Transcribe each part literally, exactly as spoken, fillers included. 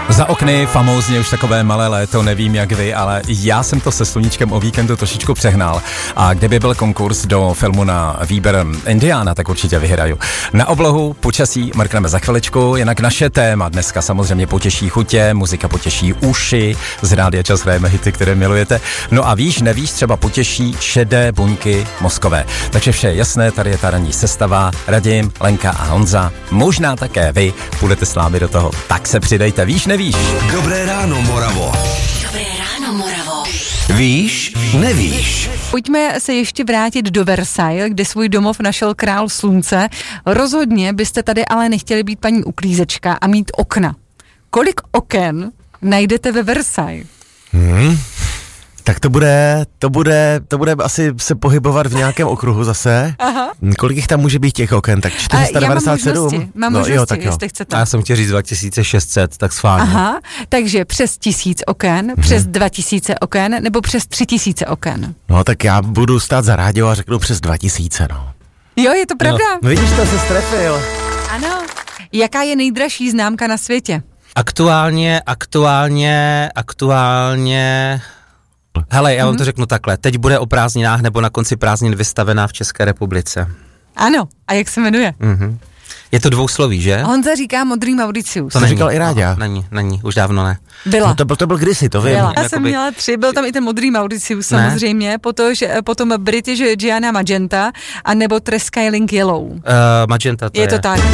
Za okny famózně už takové malé léto, nevím jak vy, ale já jsem to se sluníčkem o víkendu trošičku přehnal. A kdyby byl konkurs do filmu na výběr Indiána, tak určitě vyhraju. Na oblohu počasí mrkneme za chviličku, jinak naše téma dneska samozřejmě potěší chutě, muzika potěší uši, z Rádia Čas hrajeme hity, které milujete. No a víš, nevíš, třeba potěší šedé buňky mozkové. Takže vše jasné, tady je ta ranní sestava, Radim, Lenka a Honza. Možná také vy půjdete s námi do toho, tak se přidejte, víš, nevíš. Dobré ráno, Moravo. Dobré ráno, Moravo. Víš, nevíš. Pojďme se ještě vrátit do Versailles, kde svůj domov našel král slunce. Rozhodně byste tady ale nechtěli být paní uklízečka a mít okna. Kolik oken najdete ve Versailles? Hmm. Tak to bude, to bude, to bude asi se pohybovat v nějakém okruhu zase. Aha. Kolik jich tam může být těch oken? Tak čtyři sta devadesát sedm? Já mám možnosti, mám no, možnosti, jo, tak jo. jestli chcete. Já jsem chtěl říct dva tisíce šest set, tak schválně. Aha, takže přes tisíc oken, hmm. přes dva tisíce oken, nebo přes tři tisíce oken? No tak já budu stát za rádio a řeknu přes dva tisíce, no. Jo, je to pravda? No, vidíš, to se strefil. Ano. Jaká je nejdražší známka na světě? Aktuálně, aktuálně, aktuálně... Hele, já vám mm-hmm. to řeknu takhle. Teď bude o prázdninách nebo na konci prázdnin vystavená v České republice. Ano. A jak se jmenuje? Mm-hmm. Je to dvousloví, že? Honza říká Modrý Mauricius. To neříkal i Ráďa. No, není, není, už dávno ne. Byla. No to, byl, to byl kdysi, to vím. Byla. Já Jakoby... jsem měla tři, byl tam i ten Modrý Mauricius samozřejmě, potom, potom British Gianna Magenta a nebo Trescaling Yellow. Uh, Magenta to je. Je to tak.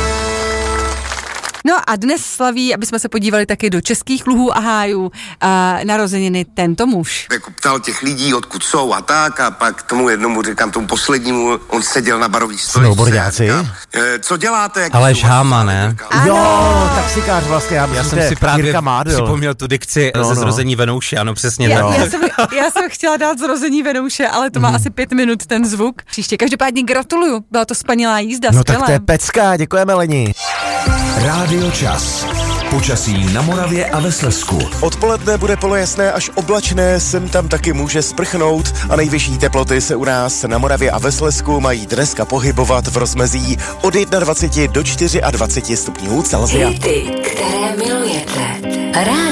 No a dnes slaví, aby jsme se podívali taky do českých luhů a hájů, a narozeniny tento muž. Jako ptal těch lidí, odkud jsou a tak, a pak tomu jednomu, říkám tomu poslednímu, on seděl na barový stoličce. Snowboardáci? Co děláte? Ale Háma, ne? Jo, taxikář vlastně, já, já jsem si právě připomněl tu dikci no, ze Zrození Venouše, ano, přesně já, tak. Já jsem, já jsem chtěla dát Zrození Venouše, ale to má mm. asi pět minut ten zvuk. Příště, každopádně gratuluju, byla to spanilá jízda. No skvělé. Tak to je pecka, děkujeme Leni. Rádio Čas. Počasí na Moravě a ve Slezsku. Odpoledne bude polojasné až oblačné, sem tam taky může sprchnout a nejvyšší teploty se u nás na Moravě a ve Slezsku mají dneska pohybovat v rozmezí od dvacet jedna do dvaceti čtyři stupňů Celsia. Hity, které milujete. Rádio